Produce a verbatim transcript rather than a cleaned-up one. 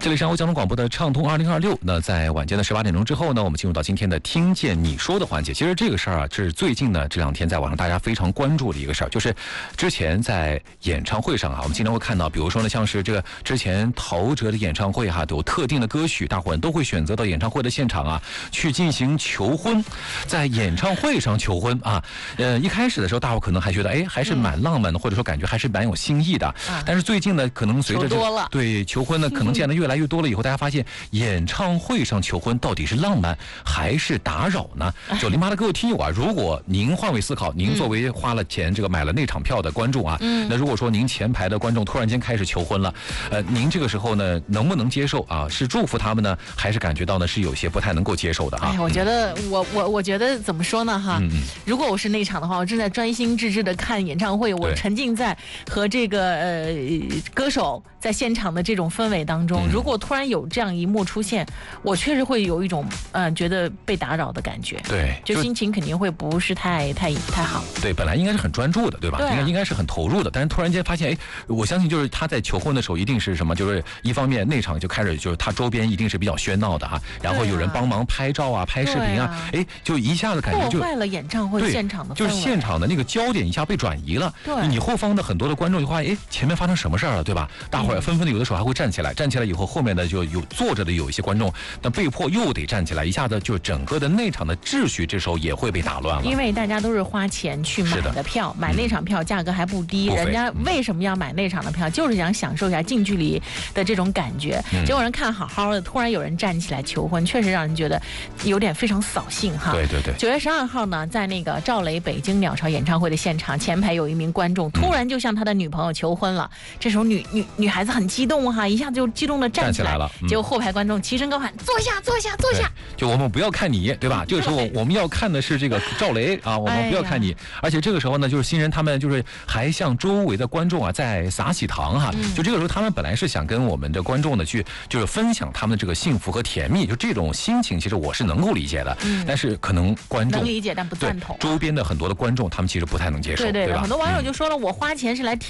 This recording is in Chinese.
这里是安徽交通广播的畅通二零二六。那在晚间的十八点钟之后呢，我们进入到今天的听见你说的环节。其实这个事儿啊，是最近呢这两天在网上大家非常关注的一个事儿，就是之前在演唱会上啊，我们经常会看到，比如说呢，像是这个之前陶喆的演唱会哈、啊，都有特定的歌曲，大伙人都会选择到演唱会的现场啊去进行求婚，在演唱会上求婚啊。呃，一开始的时候，大伙可能还觉得哎还是蛮浪漫的，或者说感觉还是蛮有新意的。但是最近呢，可能随着这个对求婚呢，可能见的越来越多了以后，大家发现演唱会上求婚到底是浪漫还是打扰呢？九零八的各位听友啊，如果您换位思考，您作为花了钱这个买了那场票的观众啊，嗯、那如果说您前排的观众突然间开始求婚了，呃，您这个时候呢，能不能接受啊？是祝福他们呢，还是感觉到呢是有些不太能够接受的啊？ 哎，我觉得我我我觉得怎么说呢哈？嗯、如果我是那场的话，我正在专心致志的看演唱会，我沉浸在和这个呃歌手在现场的这种氛围当中，嗯、如果突然有这样一幕出现，我确实会有一种嗯、呃、觉得被打扰的感觉。 对， 就心情肯定会不是太太太好。 对，本来应该是很专注的，对吧？对啊、应该应该是很投入的，但是突然间发现，哎，我相信就是他在求婚的时候，一定是什么？就是一方面那场就开始就是他周边一定是比较喧闹的哈，然后有人帮忙拍照啊、拍视频啊，哎、啊，就一下子感觉就破坏了演唱会现场的氛围， 就是现场的那个焦点一下被转移了。 对， 你后方的很多的观众就发现，哎，前面发生什么事儿了，对吧？大伙儿纷纷的有的时候还会站起来，站起来以后，后面的就有坐着的有一些观众，但被迫又得站起来，一下子就整个的内场的秩序这时候也会被打乱了。 因为大家都是花钱去买的票，买那场票价格还不低， 嗯、 人家为什么要买那场的票？就是想享受一下近距离的这种感觉。嗯、结果人看好好的，突然有人站起来求婚，确实让人觉得有点非常扫兴哈。 对对对。 九月十二号呢，在那个赵雷北京鸟巢演唱会的现场，前排有一名观众突然就向他的女朋友求婚了。嗯、这时候女女女孩子很激动哈，一下子就激动的站起来， 站起来了。 嗯、结果后排观众齐声高喊：“坐下，坐下，坐下！” 就我们不要看你，对吧？这个时候我们要看的是这个赵雷啊，我们不要看你。哎、而且这个时候呢，就是新人他们就是还向周围的观众啊在撒喜糖哈。嗯、就这个时候，他们本来是想跟我们的观众呢去就是分享他们的这个幸福和甜蜜，就这种心情，其实我是能够理解的。嗯、但是可能观众能理解，但不赞同、啊。 周边的很多的观众，他们其实不太能接受， 对对对吧？ 很多网友就说了，嗯、我花钱是来体